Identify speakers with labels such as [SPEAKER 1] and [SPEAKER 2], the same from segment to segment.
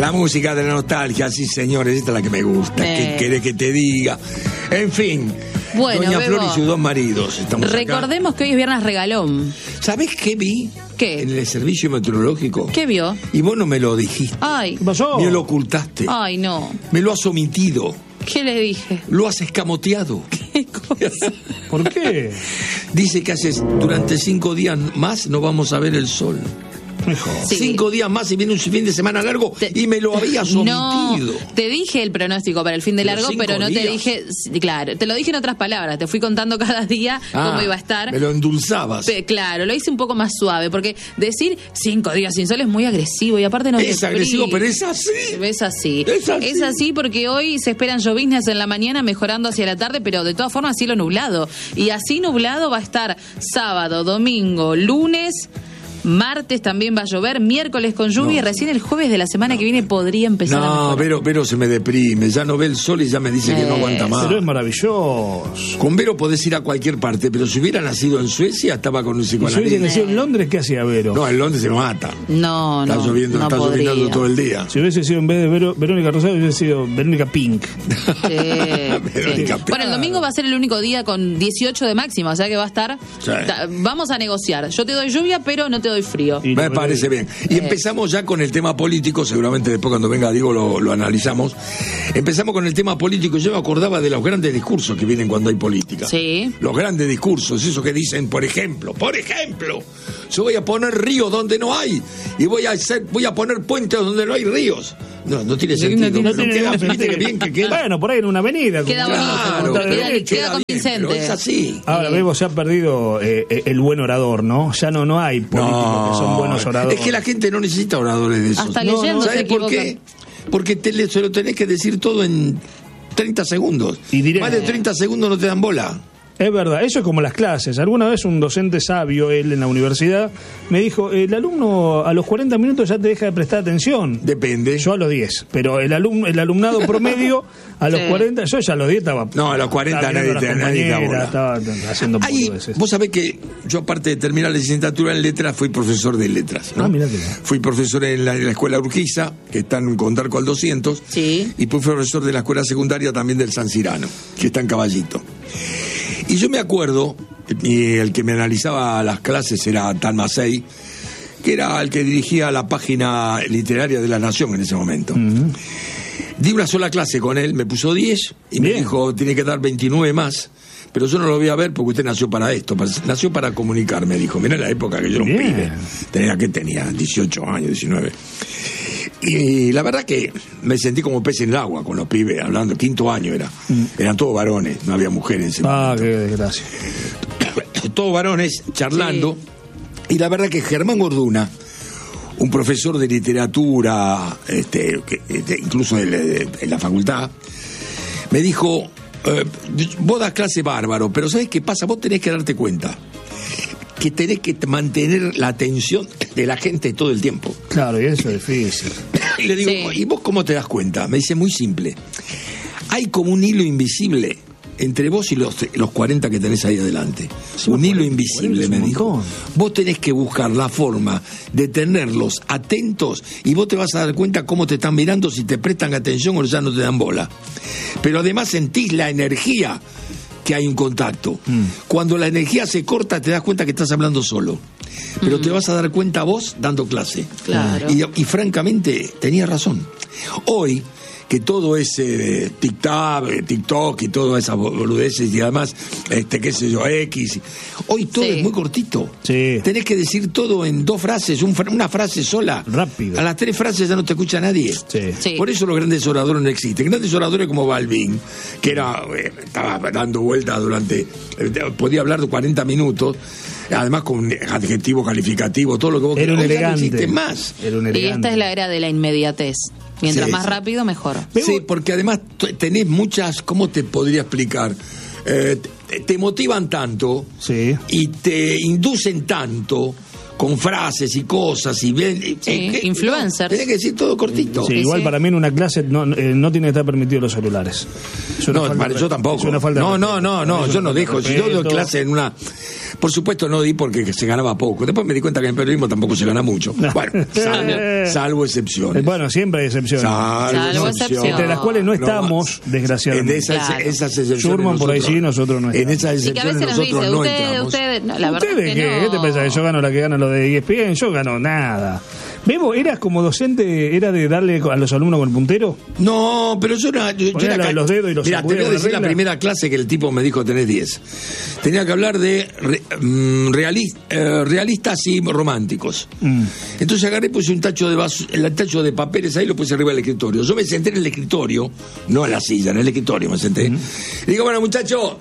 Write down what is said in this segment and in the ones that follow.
[SPEAKER 1] La música de la nostalgia, sí, señores, esta es la que me gusta. ¿Qué querés que te diga? En fin.
[SPEAKER 2] Bueno,
[SPEAKER 1] Doña
[SPEAKER 2] Bebo,
[SPEAKER 1] Flor y sus dos maridos. Estamos
[SPEAKER 2] recordemos
[SPEAKER 1] acá.
[SPEAKER 2] Que hoy es viernes regalón.
[SPEAKER 1] ¿Sabés qué vi?
[SPEAKER 2] ¿Qué?
[SPEAKER 1] En el servicio meteorológico.
[SPEAKER 2] ¿Qué vio?
[SPEAKER 1] Y vos no me lo dijiste.
[SPEAKER 2] Ay.
[SPEAKER 3] ¿Qué pasó?
[SPEAKER 1] Me lo ocultaste.
[SPEAKER 2] Ay, no.
[SPEAKER 1] Me lo has omitido.
[SPEAKER 2] ¿Qué le dije?
[SPEAKER 1] Lo has escamoteado.
[SPEAKER 2] ¿Qué cosa?
[SPEAKER 3] ¿Por qué?
[SPEAKER 1] Dice que durante 5 días más no vamos a ver el sol.
[SPEAKER 3] Mejor.
[SPEAKER 2] Sí.
[SPEAKER 1] 5 días más y viene un fin de semana largo y me lo habías omitido.
[SPEAKER 2] No, te dije el pronóstico para el fin de
[SPEAKER 1] Pero
[SPEAKER 2] largo,
[SPEAKER 1] 5
[SPEAKER 2] pero no te
[SPEAKER 1] días.
[SPEAKER 2] dije, claro, te lo dije en otras palabras, te fui contando cada día cómo iba a estar.
[SPEAKER 1] Me lo endulzabas.
[SPEAKER 2] Claro, lo hice un poco más suave, porque decir 5 días sin sol es muy agresivo y aparte no
[SPEAKER 1] Es agresivo, pero es así.
[SPEAKER 2] Es así.
[SPEAKER 1] Es así.
[SPEAKER 2] Es así porque hoy se esperan lloviznas en la mañana, mejorando hacia la tarde, pero de todas formas cielo nublado. Y así nublado va a estar sábado, domingo, lunes. Martes también va a llover, miércoles con lluvia y recién el jueves de la semana que viene podría empezar a
[SPEAKER 1] No,
[SPEAKER 2] mejorar.
[SPEAKER 1] Vero se me deprime, ya no ve el sol y ya me dice que no aguanta más.
[SPEAKER 3] Pero es maravilloso.
[SPEAKER 1] Con Vero podés ir a cualquier parte, pero si hubiera nacido en Suecia estaba con un
[SPEAKER 3] Si hubiese
[SPEAKER 1] psicoanalista.
[SPEAKER 3] nacido en Londres, ¿qué hacía Vero?
[SPEAKER 1] No, en Londres se mata.
[SPEAKER 2] No,
[SPEAKER 1] Está lloviendo,
[SPEAKER 2] no
[SPEAKER 1] está
[SPEAKER 2] podría.
[SPEAKER 1] lloviendo todo el día.
[SPEAKER 3] Si hubiese sido en vez de Verónica Rosario, hubiese sido Verónica Pink.
[SPEAKER 2] Sí,
[SPEAKER 1] Verónica,
[SPEAKER 2] sí. Bueno, el domingo va a ser el único día con 18 de máxima, o sea que va a estar...
[SPEAKER 1] Sí.
[SPEAKER 2] Vamos a negociar. Yo te doy lluvia, pero no te doy frío.
[SPEAKER 3] Y
[SPEAKER 1] Me parece bien. Y empezamos ya con el tema político, seguramente después cuando venga Diego lo analizamos. Empezamos con el tema político. Yo me acordaba de los grandes discursos que vienen cuando hay política.
[SPEAKER 2] Sí.
[SPEAKER 1] Los grandes discursos, eso que dicen, por ejemplo, yo voy a poner ríos donde no hay y voy a poner puentes donde no hay ríos. No tiene sentido.
[SPEAKER 3] No
[SPEAKER 1] pero
[SPEAKER 3] tiene
[SPEAKER 1] queda,
[SPEAKER 3] ningún
[SPEAKER 1] viste que
[SPEAKER 3] sentido.
[SPEAKER 1] bien que queda.
[SPEAKER 3] Bueno, por ahí en una avenida.
[SPEAKER 2] Queda
[SPEAKER 3] como-
[SPEAKER 1] Claro,
[SPEAKER 2] bonito,
[SPEAKER 1] pero
[SPEAKER 2] queda
[SPEAKER 1] queda bien,
[SPEAKER 2] convincente.
[SPEAKER 1] pero es así.
[SPEAKER 3] Ahora, Bebo, se ha perdido el buen orador, ¿no? Ya no hay políticos que son buenos oradores.
[SPEAKER 1] Es que la gente no necesita oradores de esos.
[SPEAKER 2] Hasta leyendo se
[SPEAKER 1] ¿Sabes por
[SPEAKER 2] equivocan.
[SPEAKER 1] qué? Porque se lo tenés que decir todo en 30 segundos.
[SPEAKER 3] Y directo.
[SPEAKER 1] Más de 30 segundos no te dan bola.
[SPEAKER 3] Es verdad, eso es como las clases. Alguna vez un docente sabio, él en la universidad, me dijo, el alumno a los 40 minutos ya te deja de prestar atención.
[SPEAKER 1] Depende.
[SPEAKER 3] Yo a los 10, pero el alumnado promedio a los
[SPEAKER 2] Sí.
[SPEAKER 3] 40, yo ya a los 10 estaba...
[SPEAKER 1] No, a los 40
[SPEAKER 3] estaba mirando
[SPEAKER 1] nadie
[SPEAKER 3] a las
[SPEAKER 1] te da bola.
[SPEAKER 3] compañeras, estaba haciendo
[SPEAKER 1] Ahí,
[SPEAKER 3] boludeces.
[SPEAKER 1] vos sabés que yo, aparte de terminar la licenciatura en letras, fui profesor de letras, ¿no?
[SPEAKER 3] Ah, mirá que bien.
[SPEAKER 1] Fui profesor en la escuela Urquiza, que está en Condarco al 200,
[SPEAKER 2] Sí.
[SPEAKER 1] y fui profesor de la escuela secundaria también del San Cirano, que está en Caballito. Y yo me acuerdo, y el que me analizaba las clases era Tan Macei, que era el que dirigía la página literaria de La Nación en ese momento. Di una sola clase con él, me puso 10 y me
[SPEAKER 3] Bien.
[SPEAKER 1] dijo, tiene que dar 29 más, pero yo no lo voy a ver porque usted nació para esto, nació para comunicar, me dijo. Mirá la época que yo era un
[SPEAKER 3] Bien.
[SPEAKER 1] pibe, tenía 18 años, 19. Y la verdad que me sentí como pez en el agua con los pibes, hablando, 5º año era. Eran todos varones, no había mujeres en ese
[SPEAKER 3] Ah,
[SPEAKER 1] momento.
[SPEAKER 3] qué desgracia.
[SPEAKER 1] Todos varones charlando. Y la verdad que Germán Gorduna, un profesor de literatura, incluso en la facultad, me dijo, vos das clase bárbaro, pero ¿sabés qué pasa? Vos tenés que darte cuenta que tenés que mantener la atención de la gente todo el tiempo.
[SPEAKER 3] Claro, y eso es difícil.
[SPEAKER 1] Y le digo,
[SPEAKER 2] Sí.
[SPEAKER 1] ¿y vos cómo te das cuenta? Me dice, muy simple. Hay como un hilo invisible entre vos y los 40 que tenés ahí adelante. Un hilo invisible,
[SPEAKER 3] 40
[SPEAKER 1] me
[SPEAKER 3] es un
[SPEAKER 1] dijo.
[SPEAKER 3] montón.
[SPEAKER 1] Vos tenés que buscar la forma de tenerlos atentos y vos te vas a dar cuenta cómo te están mirando, si te prestan atención o ya no te dan bola. Pero además sentís la energía que hay un contacto. Cuando la energía se corta te das cuenta que estás hablando solo. Pero te vas a dar cuenta vos dando clase.
[SPEAKER 2] Claro.
[SPEAKER 1] Y francamente tenía razón. Hoy, que todo es TikTok y todas esas boludeces y además, qué sé yo, X. Hoy todo
[SPEAKER 2] Sí.
[SPEAKER 1] es muy cortito.
[SPEAKER 3] Sí.
[SPEAKER 1] Tenés que decir todo en 2 frases, una frase sola.
[SPEAKER 3] Rápido.
[SPEAKER 1] A las 3 frases ya no te escucha nadie.
[SPEAKER 3] Sí.
[SPEAKER 2] Sí.
[SPEAKER 1] Por eso los grandes oradores no existen. Grandes oradores como Balvin, que estaba dando vueltas podía hablar de 40 minutos, además con adjetivo calificativo, todo lo que vos
[SPEAKER 3] Era un
[SPEAKER 1] quieras. Hoy ya no
[SPEAKER 3] elegante.
[SPEAKER 1] existe más.
[SPEAKER 3] Era un
[SPEAKER 2] Y
[SPEAKER 3] elegante.
[SPEAKER 2] esta es la era de la inmediatez. Mientras
[SPEAKER 1] Sí,
[SPEAKER 2] más
[SPEAKER 1] sí.
[SPEAKER 2] rápido, mejor.
[SPEAKER 1] Sí, porque además tenés muchas, ¿cómo te podría explicar? Te motivan tanto
[SPEAKER 3] Sí.
[SPEAKER 1] y te inducen tanto con frases y cosas y bien.
[SPEAKER 2] Influencers.
[SPEAKER 1] Tenés que decir todo cortito.
[SPEAKER 3] Sí, igual para mí en una clase no tiene que estar permitido los celulares.
[SPEAKER 1] Yo tampoco. No, yo no dejo. Si yo doy clase en una... Por supuesto no di porque se ganaba poco. Después me di cuenta que en periodismo tampoco se gana mucho. Bueno, salvo excepciones.
[SPEAKER 3] Bueno, siempre hay excepciones.
[SPEAKER 2] Salvo excepciones.
[SPEAKER 3] Entre las cuales no estamos, desgraciadamente.
[SPEAKER 1] En esas excepciones
[SPEAKER 3] Schurman por ahí sí, nosotros no estamos.
[SPEAKER 1] En esas excepciones nosotros no entramos.
[SPEAKER 2] La verdad
[SPEAKER 3] ¿Ustedes qué? ¿Qué te pensás? ¿Yo gano la que gana lo de ESPN? Yo gano nada. Bebo, ¿eras como docente, era de darle a los alumnos con el puntero?
[SPEAKER 1] No, pero yo era
[SPEAKER 3] los dedos y los
[SPEAKER 1] Mirá, te voy a decir la primera clase que el tipo me dijo tenés 10. Tenía que hablar de realistas y románticos. Entonces agarré, puse un tacho de papeles ahí, lo puse arriba del escritorio. Yo me senté en el escritorio, no en la silla, en el escritorio me senté. Y digo, bueno, muchachos,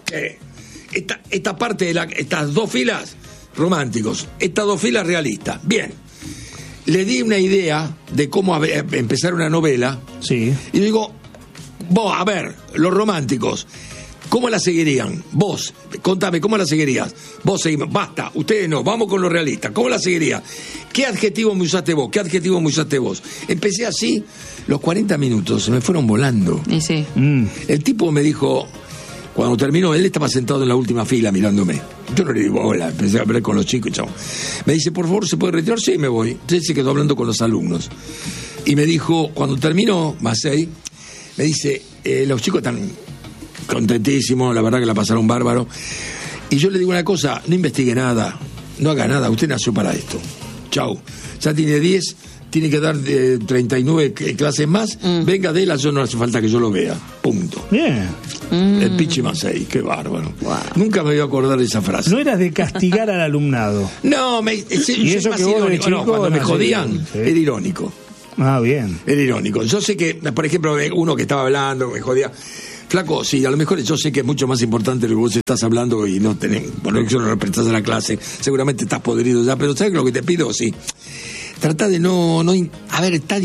[SPEAKER 1] esta parte de estas 2 filas románticos, estas 2 filas realistas. Bien. Le di una idea de cómo empezar una novela.
[SPEAKER 3] Sí.
[SPEAKER 1] Y digo, vos, a ver, los románticos, ¿cómo la seguirían? Vos, contame, ¿cómo la seguirías? Vos seguimos, basta, ustedes no, vamos con los realistas. ¿Cómo la seguirías? ¿Qué adjetivo me usaste vos? ¿Qué adjetivo me usaste vos? Empecé así, los 40 minutos se me fueron volando.
[SPEAKER 2] Y sí.
[SPEAKER 1] El tipo me dijo... Cuando terminó, él estaba sentado en la última fila mirándome. Yo no le digo hola, empecé a hablar con los chicos y chao. Me dice, por favor, ¿se puede retirar? Sí, me voy. Entonces se quedó hablando con los alumnos. Y me dijo, cuando terminó, Macei, me dice, los chicos están contentísimos, la verdad que la pasaron bárbaro. Y yo le digo una cosa, no investigue nada, no haga nada, usted nació para esto. Chao. Ya tiene 10, tiene que dar 39 clases más, venga de él, yo no hace falta que yo lo vea. Punto.
[SPEAKER 3] Bien.
[SPEAKER 1] El Pichi Macei, qué bárbaro.
[SPEAKER 2] Wow.
[SPEAKER 1] Nunca me voy a acordar de esa frase.
[SPEAKER 3] No eras de castigar al alumnado.
[SPEAKER 1] No,
[SPEAKER 3] ¿Y eso que vos de chico,
[SPEAKER 1] cuando me jodían,
[SPEAKER 3] sí.
[SPEAKER 1] era irónico.
[SPEAKER 3] Ah, bien.
[SPEAKER 1] Era irónico. Yo sé que, por ejemplo, uno que estaba hablando, me jodía. Flaco, sí, a lo mejor yo sé que es mucho más importante lo que vos estás hablando y no tenés, bueno, eso no lo prestás a la clase, seguramente estás podrido ya, pero ¿sabes lo que te pido? Sí. Trata de no, a ver, estás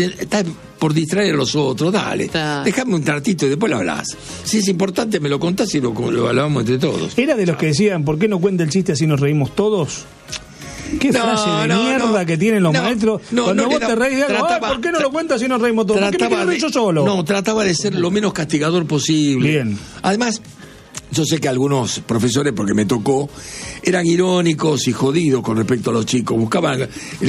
[SPEAKER 1] por distraer a los otros, dale. Déjame un ratito y después lo hablas. Si es importante, me lo contás y lo hablamos entre todos.
[SPEAKER 3] ¿Era de los que decían, ¿por qué no cuenta el chiste así nos reímos todos? ¿Qué frase de mierda que tienen los maestros? Cuando vos te reís de algo, ¿por qué no lo cuentas si nos reímos todos? ¿Por qué me quiero reír yo solo?
[SPEAKER 1] No, trataba de ser lo menos castigador posible.
[SPEAKER 3] Bien.
[SPEAKER 1] Además, yo sé que algunos profesores, porque me tocó, eran irónicos y jodidos con respecto a los chicos. Buscaban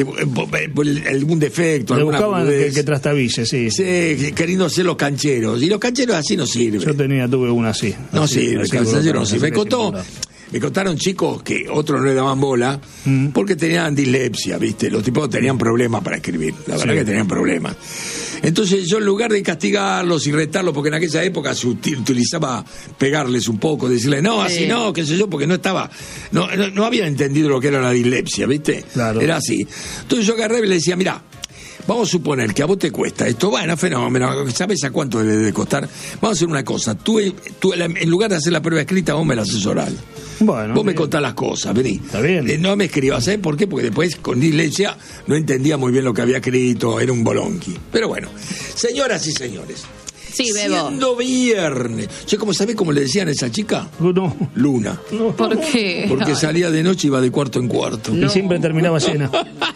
[SPEAKER 1] algún defecto, alguna
[SPEAKER 3] buscaban que trastabille, sí.
[SPEAKER 1] Sí, queriendo ser los cancheros. Y los cancheros así no sirven.
[SPEAKER 3] Yo tuve una así.
[SPEAKER 1] No sirve, canchero no sirve. Me contaron chicos que otros no le daban bola porque tenían dislexia, ¿viste? Los tipos tenían problemas para escribir, la verdad que tenían problemas. Entonces yo en lugar de castigarlos y retarlos, porque en aquella época se utilizaba pegarles un poco, decirles, no, así no, qué sé yo, porque no habían entendido lo que era la dislexia, ¿viste?
[SPEAKER 3] Claro.
[SPEAKER 1] Era así. Entonces yo agarré y le decía, mirá, vamos a suponer que a vos te cuesta esto, bueno, fenómeno, ¿sabes a cuánto le debe costar? Vamos a hacer una cosa, tú en lugar de hacer la prueba escrita, vos me la haces oral.
[SPEAKER 3] Bueno,
[SPEAKER 1] vos me contás las cosas, vení.
[SPEAKER 3] Está bien.
[SPEAKER 1] No me escribas, ¿sabes por qué? Porque después con dislexia no entendía muy bien lo que había escrito, era un bolonqui. Pero bueno, señoras y señores.
[SPEAKER 2] Sí, Bebo.
[SPEAKER 1] Siendo viernes. ¿Sabés cómo le decían a esa chica?
[SPEAKER 3] No.
[SPEAKER 1] Luna.
[SPEAKER 3] No.
[SPEAKER 2] ¿Por qué?
[SPEAKER 1] Porque salía de noche y iba de cuarto en cuarto.
[SPEAKER 3] Y siempre terminaba llena.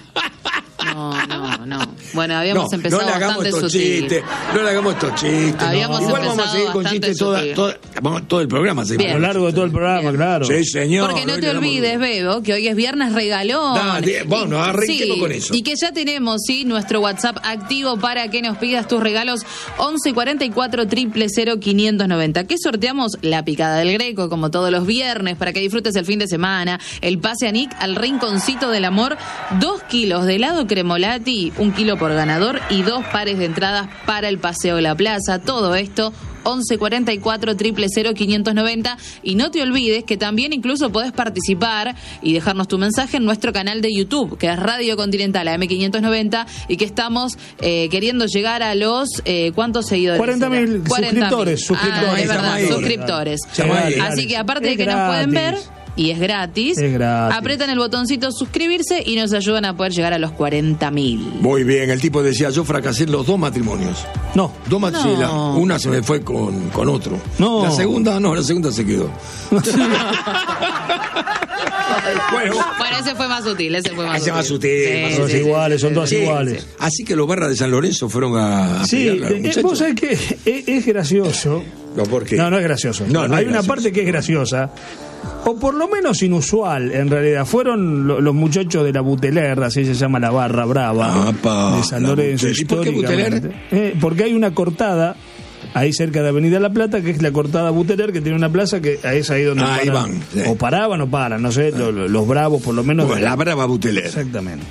[SPEAKER 2] No. Bueno, habíamos empezado bastante sutil.
[SPEAKER 1] No le hagamos estos chistes. Igual vamos a seguir con chistes todo el programa.
[SPEAKER 3] A lo largo de todo el programa, claro.
[SPEAKER 1] Sí, señor.
[SPEAKER 2] Porque no te olvides, Bebo, que hoy es viernes regalón.
[SPEAKER 1] Bueno, arranquemos con eso.
[SPEAKER 2] Y que ya tenemos, nuestro WhatsApp activo para que nos pidas tus regalos 11 44 000 590. ¿Qué sorteamos? La picada del Greco, como todos los viernes, para que disfrutes el fin de semana. El pase a Nick al Rinconcito del Amor. 2 kilos de helado Cremolati, 1 kilo por ganador y 2 pares de entradas para el Paseo de la Plaza. Todo esto 11 44 000 590. Y no te olvides que también incluso podés participar y dejarnos tu mensaje en nuestro canal de YouTube, que es Radio Continental AM590, y que estamos queriendo llegar a los ¿cuántos seguidores?
[SPEAKER 3] 40.000 suscriptores.
[SPEAKER 2] Es verdad, suscriptores. Así que aparte de que nos pueden ver, y es gratis. Apretan el botoncito suscribirse y nos ayudan a poder llegar a los 40.000.
[SPEAKER 1] Muy bien, el tipo decía, yo fracasé en los 2 matrimonios.
[SPEAKER 3] No.
[SPEAKER 1] 2 matrimonios. Una se me fue con otro.
[SPEAKER 3] No.
[SPEAKER 1] La segunda se quedó.
[SPEAKER 2] Bueno, ese fue más sutil,
[SPEAKER 1] Son
[SPEAKER 3] todas iguales.
[SPEAKER 1] Así que los barras de San Lorenzo fueron a pegarle a los muchachos.
[SPEAKER 3] Vos sabés que es gracioso.
[SPEAKER 1] No, ¿por qué?
[SPEAKER 3] No es gracioso. Hay una parte que es graciosa, o por lo menos inusual, en realidad. Fueron los muchachos de la Buteler, así se llama la barra brava de San Lorenzo.
[SPEAKER 1] ¿Y por qué Buteler?
[SPEAKER 3] Porque hay una cortada ahí cerca de Avenida La Plata, que es la cortada Buteler, que tiene una plaza que es ahí donde
[SPEAKER 1] van, sí.
[SPEAKER 3] O paraban o paran, no sé, los bravos por lo menos.
[SPEAKER 1] Bueno, la brava Buteler.
[SPEAKER 3] Exactamente.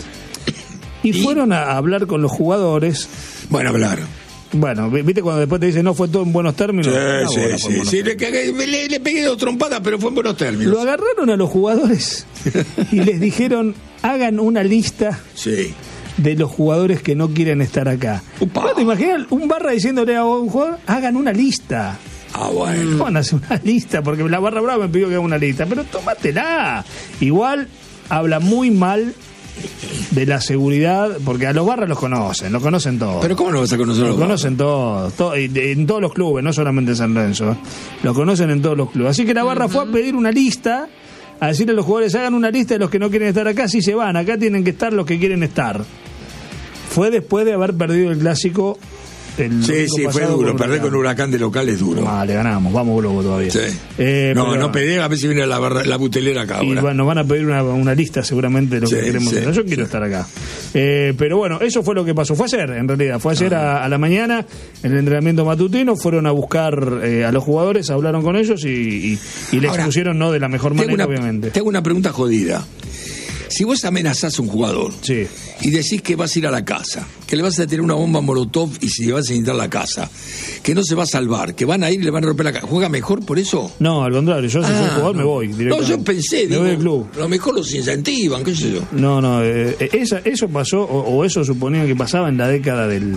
[SPEAKER 3] Y fueron a hablar con los jugadores.
[SPEAKER 1] Bueno, hablar.
[SPEAKER 3] Bueno, viste cuando después te dicen no fue todo en buenos términos.
[SPEAKER 1] Sí, le pegué 2 trompadas, pero fue en buenos términos.
[SPEAKER 3] Lo agarraron a los jugadores y les dijeron, hagan una lista de los jugadores que no quieren estar acá. ¿No te imaginas un barra diciéndole a un jugador, hagan una lista?
[SPEAKER 1] Bueno.
[SPEAKER 3] Van a hacer una lista, porque la barra brava me pidió que haga una lista, pero tómatela. Igual habla muy mal de la seguridad, porque a los barras los conocen todos.
[SPEAKER 1] ¿Pero cómo no vas a conocer a los barras?
[SPEAKER 3] Conocen todos, en todos los clubes, no solamente en San Lorenzo. Lo conocen en todos los clubes. Así que la barra fue a pedir una lista, a decirle a los jugadores, hagan una lista de los que no quieren estar acá, si se van, acá tienen que estar los que quieren estar. Fue después de haber perdido el clásico. Fue duro. Perder con Huracán de local es duro. Le ganamos, vamos Globo todavía.
[SPEAKER 1] Sí. No pedí, a ver si viene la Butelera acá ahora.
[SPEAKER 3] Y bueno, nos van a pedir una lista seguramente de lo que queremos hacer. Yo quiero estar acá. Pero bueno, eso fue lo que pasó. Fue ayer, en realidad. Fue ayer a la mañana, en el entrenamiento matutino. Fueron a buscar a los jugadores, hablaron con ellos y les pusieron no de la mejor manera, obviamente.
[SPEAKER 1] Te hago una pregunta jodida. Si vos amenazás a un jugador y decís que vas a ir a la casa, que le vas a tener una bomba molotov y si le vas a incendiar la casa, que no se va a salvar, que van a ir y le van a romper la casa, ¿juega mejor por eso?
[SPEAKER 3] No, al contrario, yo si soy jugador me voy directamente.
[SPEAKER 1] No, yo pensé,
[SPEAKER 3] me voy del club.
[SPEAKER 1] A lo mejor los incentivan, qué sé yo.
[SPEAKER 3] No, eso pasó, o eso suponía que pasaba en la década del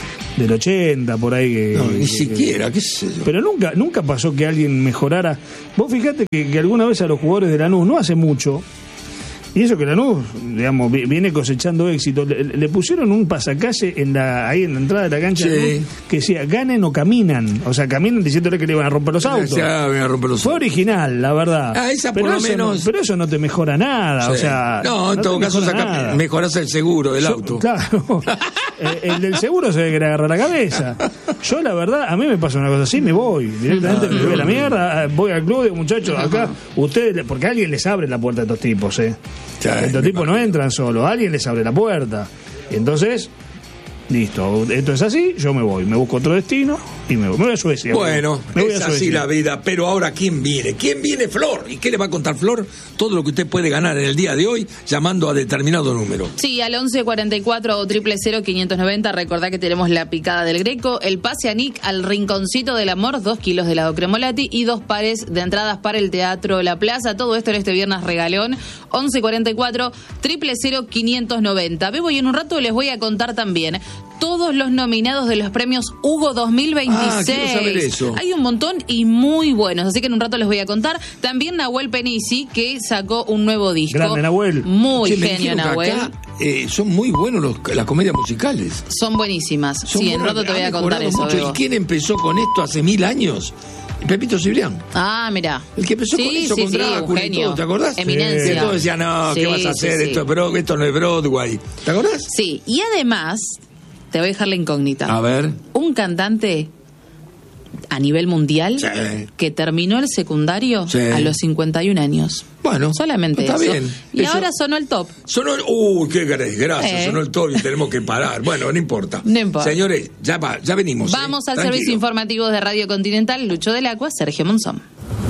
[SPEAKER 3] 80, por ahí.
[SPEAKER 1] Ni siquiera, qué sé yo.
[SPEAKER 3] Pero nunca pasó que alguien mejorara. Vos fijate que alguna vez a los jugadores de Lanús, no hace mucho, y eso que Lanús, digamos, viene cosechando éxito, le pusieron un pasacalle ahí en la entrada de la cancha que decía, ganen o caminan. O sea, caminan diciéndole que le iban a romper los autos. Fue original, la verdad.
[SPEAKER 1] Esa por lo menos.
[SPEAKER 3] Pero eso no te mejora nada. O sea,
[SPEAKER 1] no, en todo caso mejorás el seguro del auto.
[SPEAKER 3] Claro. El del seguro se le agarra la cabeza. Yo, la verdad, a mí me pasa una cosa así, me voy. Directamente me voy a la mierda, voy al club de muchachos acá. Ustedes, porque alguien les abre la puerta a estos tipos, Estos tipos no entran solos, alguien les abre la puerta. Y entonces, listo, esto es así, yo me voy, me busco otro destino y me voy a Suecia.
[SPEAKER 1] Bueno, es así la vida, pero ahora ¿quién viene? ¿Quién viene, Flor? ¿Y qué le va a contar Flor? Todo lo que usted puede ganar en el día de hoy llamando a determinado número.
[SPEAKER 2] Sí, al 1144 o 000-590, recordá que tenemos la picada del Greco, el pase a Nick al Rinconcito del Amor, 2 kilos de helado Cremolati y 2 pares de entradas para el Teatro La Plaza. Todo esto en este viernes regalón, 1144 000-590. Bebo, y en un rato les voy a contar también todos los nominados de los premios Hugo 2026.
[SPEAKER 1] Quiero saber eso.
[SPEAKER 2] Hay un montón y muy buenos, así que en un rato les voy a contar. También Nahuel Penisi, que sacó un nuevo disco.
[SPEAKER 3] Grande Nahuel.
[SPEAKER 2] Muy genio Nahuel.
[SPEAKER 1] Acá, son muy buenos las comedias musicales.
[SPEAKER 2] Son buenísimas. Sí, en un rato te voy a contar eso.
[SPEAKER 1] ¿Y quién empezó con esto hace 1000 años? Pepito Cibrián.
[SPEAKER 2] Mirá.
[SPEAKER 1] El que empezó con eso, con Drácula y todo, ¿te acordás?
[SPEAKER 2] Eminencia.
[SPEAKER 1] Que todos decían, ¿qué vas a hacer? Esto no es Broadway. ¿Te acordás?
[SPEAKER 2] Sí, y además, te voy a dejar la incógnita.
[SPEAKER 1] A ver.
[SPEAKER 2] Un cantante a nivel mundial que terminó el secundario a los 51 años.
[SPEAKER 1] Bueno,
[SPEAKER 2] solamente
[SPEAKER 1] está
[SPEAKER 2] eso.
[SPEAKER 1] Bien.
[SPEAKER 2] Y eso, ahora sonó el top.
[SPEAKER 1] Qué desgracia, sonó el top y tenemos que parar. Bueno, no importa.
[SPEAKER 2] No importa.
[SPEAKER 1] Señores, ya venimos.
[SPEAKER 2] Vamos al servicio informativo de Radio Continental, Lucho del Agua, Sergio Monzón.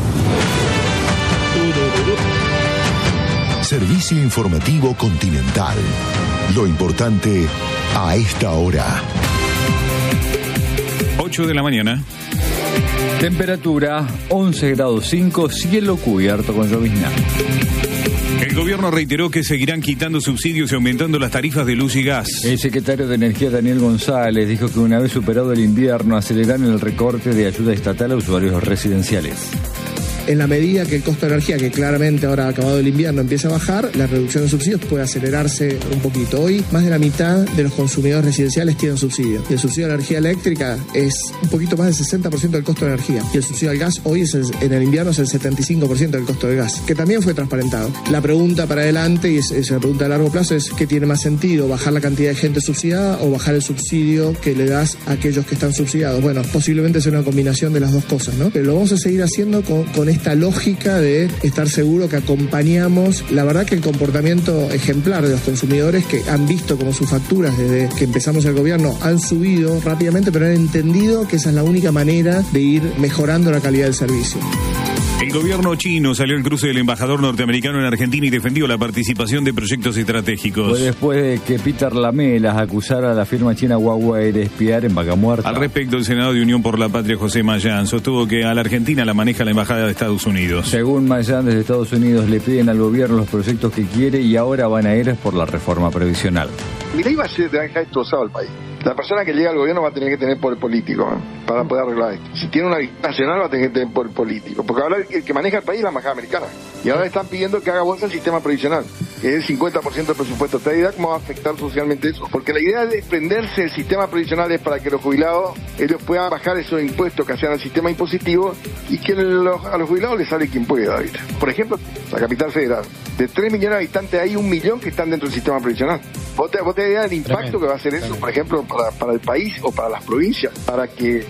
[SPEAKER 4] Servicio informativo Continental. Lo importante a esta hora.
[SPEAKER 5] 8 de la mañana.
[SPEAKER 6] Temperatura 11 grados 5, cielo cubierto con llovizna.
[SPEAKER 5] El gobierno reiteró que seguirán quitando subsidios y aumentando las tarifas de luz y gas.
[SPEAKER 6] El secretario de Energía, Daniel González, dijo que una vez superado el invierno, acelerarán el recorte de ayuda estatal a usuarios residenciales.
[SPEAKER 7] en la medida que el costo de energía, que claramente ahora acabado el invierno empieza a bajar, la reducción de subsidios puede acelerarse un poquito. Hoy más de la mitad de los consumidores residenciales tienen subsidio. Y el subsidio de energía eléctrica es un poquito más del 60% del costo de energía. Y el subsidio al gas hoy en el invierno es el 75% del costo del gas, que también fue transparentado. La pregunta para adelante, y es una pregunta a largo plazo, es ¿qué tiene más sentido? ¿Bajar la cantidad de gente subsidiada o bajar el subsidio que le das a aquellos que están subsidiados? Bueno, posiblemente sea una combinación de las dos cosas, ¿no? Pero lo vamos a seguir haciendo con esta lógica de estar seguro que acompañamos, la verdad que el comportamiento ejemplar de los consumidores que han visto como sus facturas desde que empezamos el gobierno han subido rápidamente, pero han entendido que esa es la única manera de ir mejorando la calidad del servicio.
[SPEAKER 5] El gobierno chino salió al cruce del embajador norteamericano en Argentina y defendió la participación de proyectos estratégicos.
[SPEAKER 6] Fue después de que Peter Lamelas acusara a la firma china Huawei de espiar en Vaca Muerta.
[SPEAKER 5] Al respecto, el Senado de Unión por la Patria, José Mayán, sostuvo que a la Argentina la maneja la Embajada de Estados Unidos.
[SPEAKER 6] Según Mayán, desde Estados Unidos le piden al gobierno los proyectos que quiere y ahora van a ir por la reforma previsional.
[SPEAKER 8] Milei va a dejar destrozado al país. La persona que llega al gobierno va a tener que tener poder político, ¿eh? Para poder arreglar esto. Si tiene una visión nacional va a tener que tener poder político, porque ahora el que maneja el país es la embajada americana. Y ahora están pidiendo que haga bolsa el sistema previsional, que es el 50% del presupuesto. ¿Te da idea cómo va a afectar socialmente eso? Porque la idea de desprenderse del sistema previsional es para que los jubilados, ellos puedan bajar esos impuestos que hacían al sistema impositivo y que a los jubilados les sale quien pueda, ¿viste? Por ejemplo, la capital federal, de 3 millones de habitantes hay 1 millón que están dentro del sistema previsional. ¿Vos te das idea del impacto que va a hacer eso, por ejemplo, para el país o para las provincias? Para que